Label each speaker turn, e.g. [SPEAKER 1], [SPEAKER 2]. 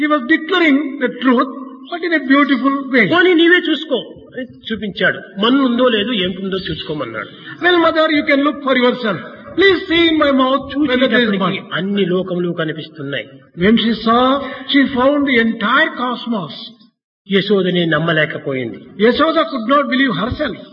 [SPEAKER 1] He was declaring the truth, but in a beautiful way.
[SPEAKER 2] పోనీ నీవే చూసుకో అని చూపించాడు. మన్ను ఉందో లేదో ఏమిటిందో చూసుకోమన్నాడు.
[SPEAKER 1] Well, mother, you can look for yourself. Please see in my mouth whether there is money.
[SPEAKER 2] అన్ని లోకములు కనిపిస్తున్నాయి.
[SPEAKER 1] When she saw, she found the entire cosmos.
[SPEAKER 2] యశోదని నమ్మలేకపోయింది.
[SPEAKER 1] Yashoda could not believe herself.